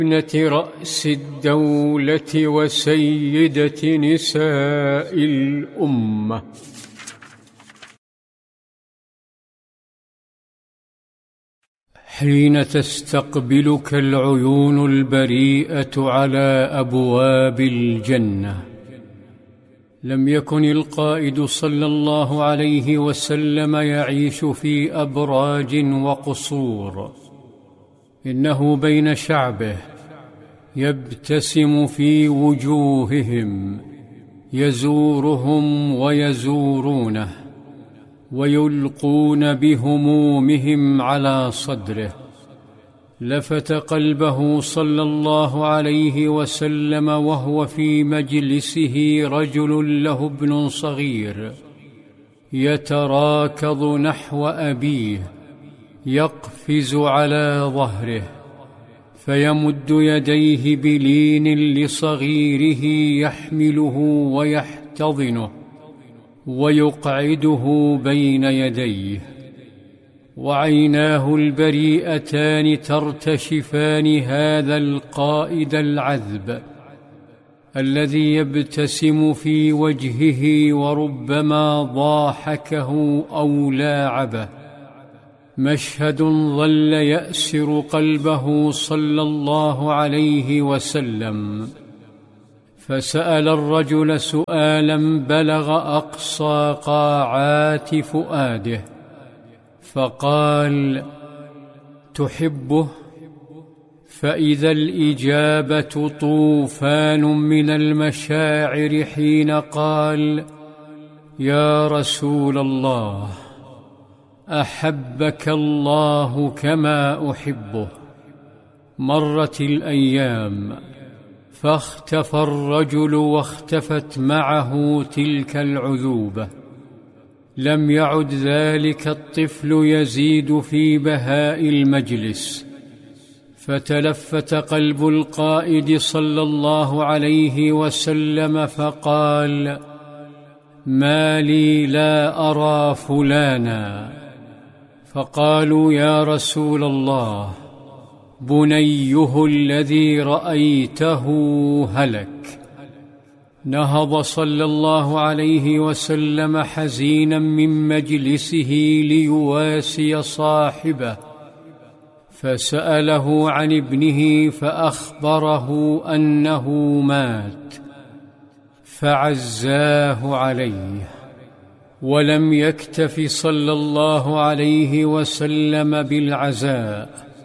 ابنة رأس الدولة وسيدة نساء الأمة. حين تستقبلك العيون البريئة على أبواب الجنة، لم يكن القائد صلى الله عليه وسلم يعيش في أبراج وقصور، إنه بين شعبه يبتسم في وجوههم، يزورهم ويزورونه، ويلقون بهمومهم على صدره. لفت قلبه صلى الله عليه وسلم وهو في مجلسه رجل له ابن صغير يتراكض نحو أبيه، يقفز على ظهره، فيمد يديه بلين لصغيره يحمله ويحتضنه ويقعده بين يديه، وعيناه البريئتان ترتشفان هذا القائد العذب الذي يبتسم في وجهه وربما ضاحكه أو لاعبه. مشهد ظل يأسر قلبه صلى الله عليه وسلم، فسأل الرجل سؤالا بلغ أقصى قاعات فؤاده، فقال: تحبه؟ فإذا الإجابة طوفان من المشاعر حين قال: يا رسول الله، أحبك الله كما أحبه. مرت الأيام، فاختفى الرجل واختفت معه تلك العذوبة. لم يعد ذلك الطفل يزيد في بهاء المجلس، فتلفت قلب القائد صلى الله عليه وسلم فقال: ما لي لا أرى فلانا؟ فقالوا: يا رسول الله، بنيه الذي رأيته هلك. نهض صلى الله عليه وسلم حزينا من مجلسه ليواسي صاحبه، فسأله عن ابنه فأخبره أنه مات، فعزاه عليه. ولم يكتف صلى الله عليه وسلم بالعزاء،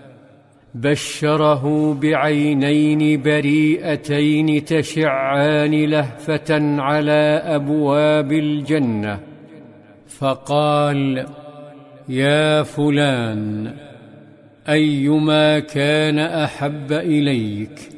بشره بعينين بريئتين تشعان لهفة على أبواب الجنة، فقال: يا فلان، أيما كان أحب إليك،